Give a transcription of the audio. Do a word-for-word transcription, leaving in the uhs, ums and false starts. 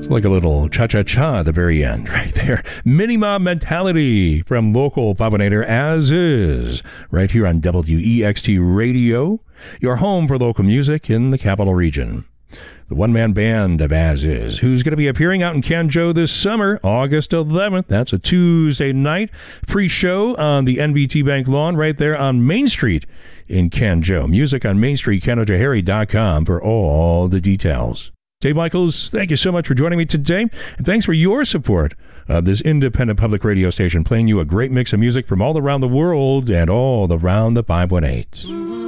It's like a little cha-cha-cha at the very end right there. Minimob Mentality from local Pavanator As Is, right here on W E X T Radio, your home for local music in the capital region. The one-man band of As Is, who's going to be appearing out in Canjo this summer, August eleventh. That's a Tuesday night. Free show on the N B T Bank lawn right there on Main Street in Canjo. Music on Main Street, Canjo Harry dot com for all the details. Dave Michaels, thank you so much for joining me today. And thanks for your support of this independent public radio station, playing you a great mix of music from all around the world and all around the five one eight.